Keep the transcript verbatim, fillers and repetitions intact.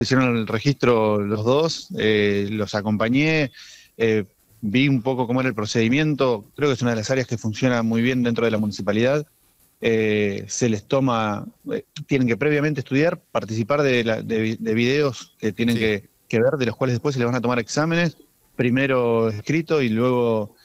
hicieron el registro los dos, eh, los acompañé, eh, vi un poco cómo era el procedimiento, creo que es una de las áreas que funciona muy bien dentro de la municipalidad. Eh, se les toma, eh, tienen que previamente estudiar, participar de, la- de vi- de videos que tienen Sí. que, que ver, de los cuales después se les van a tomar exámenes, primero escrito y luego